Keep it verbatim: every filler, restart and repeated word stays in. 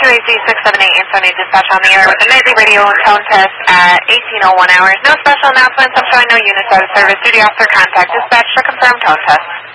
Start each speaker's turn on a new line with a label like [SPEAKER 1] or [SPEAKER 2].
[SPEAKER 1] Q A Z six seven eight Anthony Dispatch on the air with the nightly radio and tone test at eighteen oh one hours. No special announcements. I'm showing no units out of service. Duty officer contact dispatch to confirm tone test.